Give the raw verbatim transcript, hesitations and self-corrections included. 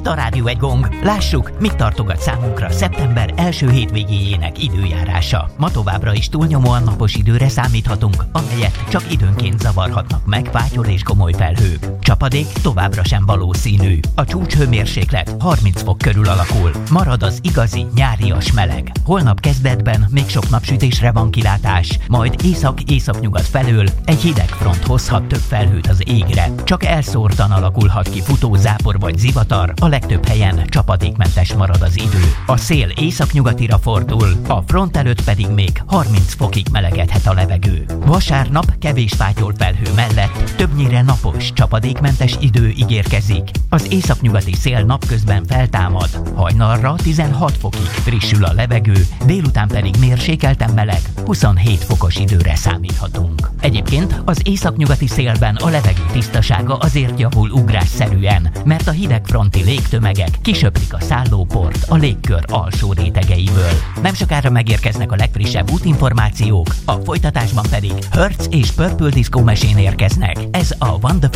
Itt a Rádió Egy Gong. Lássuk, mit tartogat számunkra szeptember első hétvégéjének időjárása. Ma továbbra is túlnyomóan napos időre számíthatunk, amelyet csak időnként zavarhatnak meg fátyol és komoly felhők. Csapadék továbbra sem valószínű. A csúcshőmérséklet harminc fok körül alakul. Marad az igazi nyárias meleg. Holnap kezdetben még sok napsütésre van kilátás, majd észak-északnyugat felől egy hideg front hozhat több felhőt az égre. Csak elszórtan alakulhat ki futózápor vagy zivatar, a legtöbb helyen csapadékmentes marad az idő. A szél északnyugatira fordul, a front előtt pedig még harminc fokig melegedhet a levegő. Vasárnap kevés fátyol felhő mellett többnyire napos, csapadékmentes idő ígérkezik. Az északnyugati szél napközben feltámad, hajnalra tizenhat fokig frissül a levegő, délután pedig mérsékelten meleg, huszonhét fokos időre számíthatunk. Egyébként az északnyugati szélben a levegő tisztasága azért javul ugrásszerűen, mert a hidegfronti légtömegek kisöprik a szállóport a légkör alsó rétegeiből. Nem sokára megérkeznek a legfrissebb útinformációk, a folytatásban pedig Hertz és Purple Disco Machine érkeznek. Ez a Wonderful